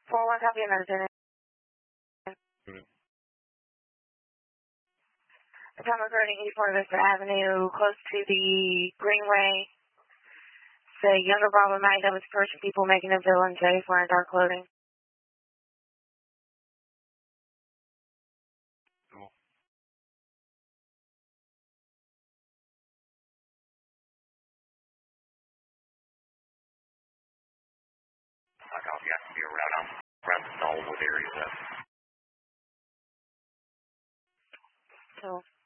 4-1 copy, American. Time recording 84 Vista Avenue, close to the Greenway. Say younger Bravo Mike that was first people making a villain J wearing dark clothing. Cool. I copy. I can be around the Knollwood area. So.